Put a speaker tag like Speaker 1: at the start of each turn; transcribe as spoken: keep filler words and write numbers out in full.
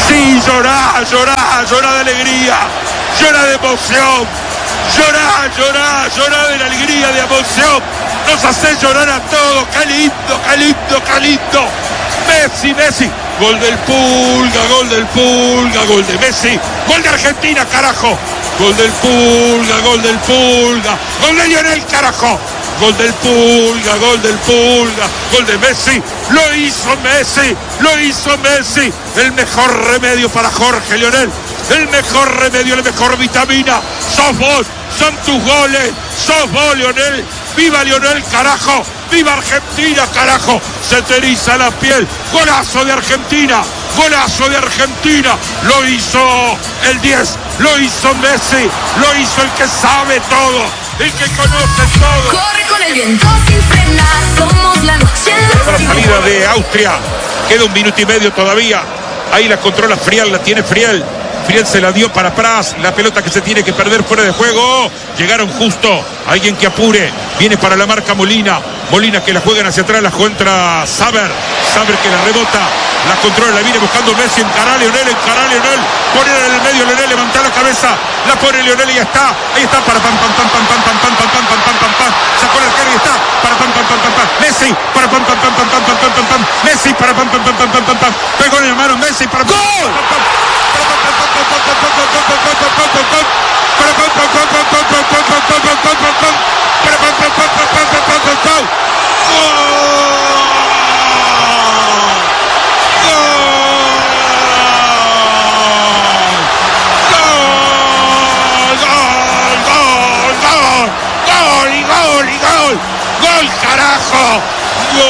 Speaker 1: Sí, llorá, llorá, llorá de alegría, llorá de emoción, llorá, llorá, llorá de la alegría, de emoción. Nos hace llorar a todos. Qué lindo, qué lindo, qué lindo. Messi, Messi. Gol del Pulga, gol del Pulga, gol de Messi. Gol de Argentina, carajo. Gol del Pulga, gol del Pulga. Gol de Lionel, carajo. Gol del Pulga, gol del Pulga. Gol de Messi. Lo hizo Messi, lo hizo Messi. El mejor remedio para Jorge Lionel. El mejor remedio, la mejor vitamina. Sos vos, son tus goles. Sos vos, Lionel. ¡Viva Lionel, carajo! ¡Viva Argentina, carajo! Se te eriza la piel. ¡Golazo de Argentina! ¡Golazo de Argentina! Lo hizo el diez, lo hizo Messi, lo hizo el que sabe todo, el que conoce todo.
Speaker 2: Corre con el viento sin frenar, somos la noche.
Speaker 1: La salida de Austria, queda un minuto y medio todavía. Ahí la controla Frial, la tiene Frial. Friel se la dio para Pras, la pelota que se tiene que perder fuera de juego. Llegaron justo, alguien que apure. Viene para la marca Molina. Molina que la juegan hacia atrás, la contra Saber. Saber que la rebota, la controla, la viene buscando Messi. Encará Lionel, encará Lionel. Pone en el medio Lionel, levanta la cabeza. La pone Lionel y ya está. Ahí está para pam pam pam pam pam pam pam pam pam pam pam pam pam. Sacó la cara y está para pam pam pam pam pam. Messi para pam pam pam pam pam pam pam pam. Messi para pam pam pam pam pam pam pam. Pegó en la mano Messi para gol.